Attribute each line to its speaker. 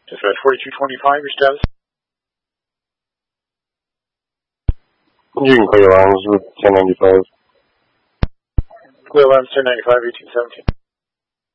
Speaker 1: Dispatch 4225, your status?
Speaker 2: You can clear lines with 1095.
Speaker 1: Clear lines 1095, 1817.